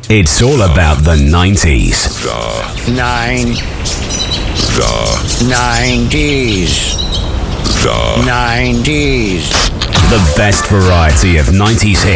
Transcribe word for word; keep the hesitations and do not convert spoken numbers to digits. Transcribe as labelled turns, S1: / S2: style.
S1: It's all about the nineties.
S2: The nine. The nineties. The nineties.
S1: The best variety of nineties hits.